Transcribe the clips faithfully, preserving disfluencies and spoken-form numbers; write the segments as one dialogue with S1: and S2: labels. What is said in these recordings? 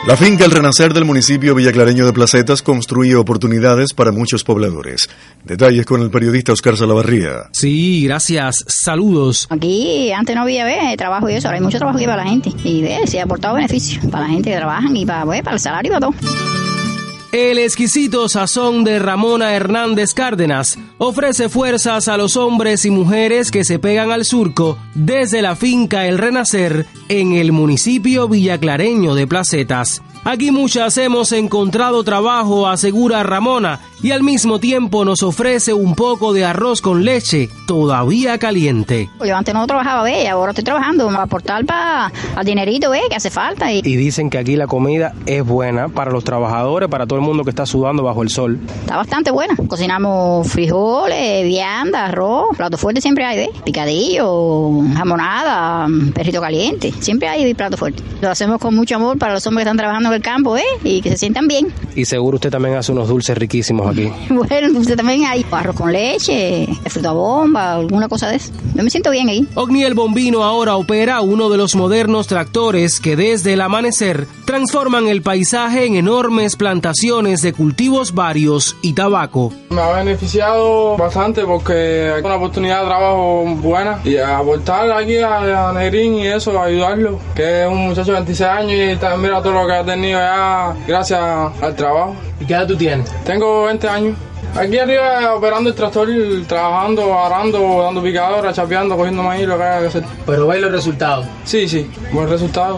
S1: La finca El Renacer del municipio villaclareño de Placetas construye oportunidades para muchos pobladores. Detalles con el periodista Oscar Salavarría.
S2: Sí, gracias. Saludos.
S3: Aquí antes no había ¿ve? trabajo y eso, ahora hay mucho trabajo aquí para la gente. Y ve, se ha aportado beneficios para la gente que trabajan y para, ¿ve? para el salario y para todo.
S2: El exquisito sazón de Ramona Hernández Cárdenas ofrece fuerzas a los hombres y mujeres que se pegan al surco desde la finca El Renacer en el municipio villaclareño de Placetas. Aquí muchas hemos encontrado trabajo, asegura Ramona, y al mismo tiempo nos ofrece un poco de arroz con leche todavía caliente.
S3: Yo antes no trabajaba, ve, ahora estoy trabajando para aportar para el dinerito, ve, que hace falta. Y...
S4: y dicen que aquí la comida es buena para los trabajadores, para todo el mundo que está sudando bajo el sol.
S3: Está bastante buena. Cocinamos frijoles, vianda, arroz, plato fuerte siempre hay, ve, picadillo, jamonada, perrito caliente, siempre hay plato fuerte. Lo hacemos con mucho amor para los hombres que están trabajando en el campo, ¿eh? Y que se sientan bien.
S4: Y seguro usted también hace unos dulces riquísimos aquí.
S3: Bueno, usted también hay arroz con leche, fruta bomba, alguna cosa de eso. Yo me siento bien ahí.
S2: Ogniel Bombino ahora opera uno de los modernos tractores que desde el amanecer transforman el paisaje en enormes plantaciones de cultivos varios y tabaco.
S5: Me ha beneficiado bastante porque hay una oportunidad de trabajo buena y aportar aquí a, a Negrín y eso, ayudarlo, que es un muchacho de veintiséis años y también mira todo lo que ha tenido ya gracias al trabajo.
S4: ¿Y qué edad tú tienes?
S5: Tengo veinte años. Aquí arriba operando el tractor, trabajando, arando, dando picadora, chapeando, cogiendo maíz, lo que haya que hacer.
S4: ¿Pero veis los resultados?
S5: Sí, sí, buen resultado.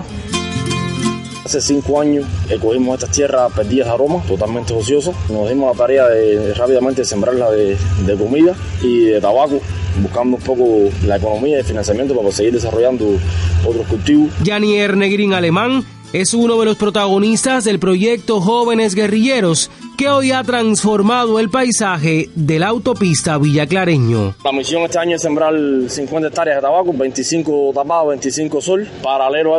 S6: Hace cinco años eh, cogimos estas tierras perdidas de aroma, totalmente ociosas. Nos dimos la tarea de rápidamente sembrarla de, de comida y de tabaco, buscando un poco la economía y el financiamiento para seguir desarrollando otros cultivos.
S2: Janier Negrín Alemán es uno de los protagonistas del proyecto Jóvenes Guerrilleros, que hoy ha transformado el paisaje de la autopista villaclareño.
S6: La misión este año es sembrar cincuenta hectáreas de tabaco, veinticinco tapados, veinticinco sol, paralelo a